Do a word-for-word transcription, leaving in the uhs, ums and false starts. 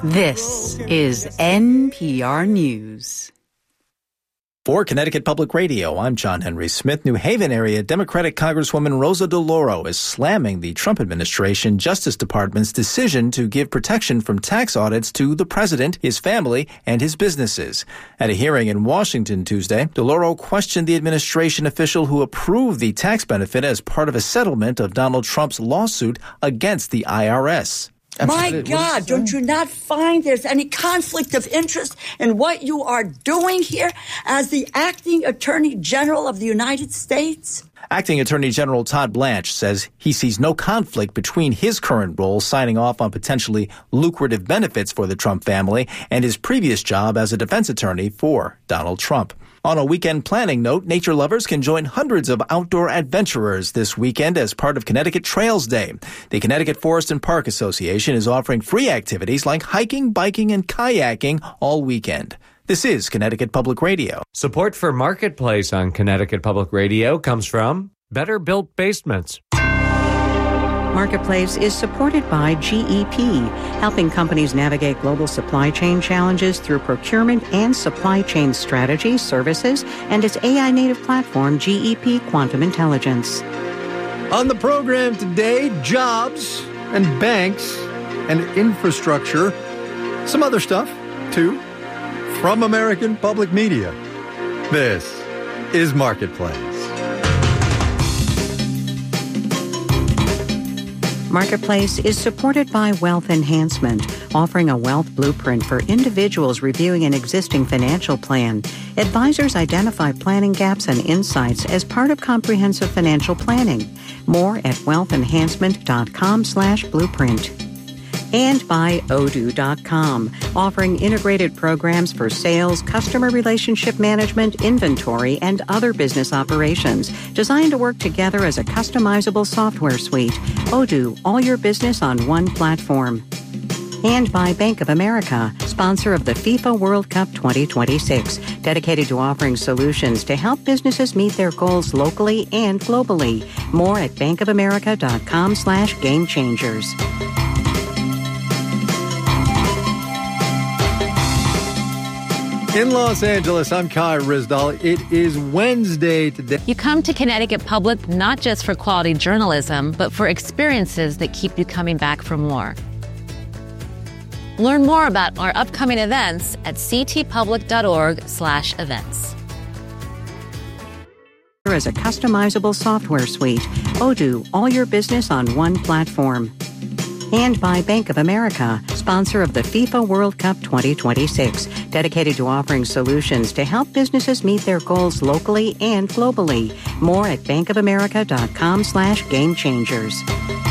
This is N P R News. For Connecticut Public Radio, I'm John Henry Smith. New Haven area Democratic Congresswoman Rosa DeLauro is slamming the Trump administration Justice Department's decision to give protection from tax audits to the president, his family, and his businesses. At a hearing in Washington Tuesday, DeLauro questioned the administration official who approved the tax benefit as part of a settlement of Donald Trump's lawsuit against the I R S. My God, don't you not find there's any conflict of interest in what you are doing here as the acting Attorney General of the United States? Acting Attorney General Todd Blanche says he sees no conflict between his current role signing off on potentially lucrative benefits for the Trump family and his previous job as a defense attorney for Donald Trump. On a weekend planning note, nature lovers can join hundreds of outdoor adventurers this weekend as part of Connecticut Trails Day. The Connecticut Forest and Park Association is offering free activities like hiking, biking, and kayaking all weekend. This is Connecticut Public Radio. Support for Marketplace on Connecticut Public Radio comes from Better Built Basements. Marketplace is supported by G E P, helping companies navigate global supply chain challenges through procurement and supply chain strategy, services, and its A I-native platform, G E P Quantum Intelligence. On the program today, jobs and banks and infrastructure, some other stuff, too, from American Public Media. This is Marketplace. Marketplace is supported by Wealth Enhancement, offering a wealth blueprint for individuals reviewing an existing financial plan. Advisors identify planning gaps and insights as part of comprehensive financial planning. More at wealthenhancement.com slash blueprint. And by Odoo dot com, offering integrated programs for sales, customer relationship management, inventory, and other business operations, designed to work together as a customizable software suite. Odoo, all your business on one platform. And by Bank of America, sponsor of the FIFA World Cup twenty twenty-six, dedicated to offering solutions to help businesses meet their goals locally and globally. More at bankofamerica.com slash game changers. In Los Angeles, I'm Kai Ryssdal. It is Wednesday today. You come to Connecticut Public not just for quality journalism, but for experiences that keep you coming back for more. Learn more about our upcoming events at ctpublic.org slash events. As a customizable software suite, Odoo, all your business on one platform. And by Bank of America, sponsor of the FIFA World Cup twenty twenty-six, dedicated to offering solutions to help businesses meet their goals locally and globally. More at bankofamerica.com slash game changers.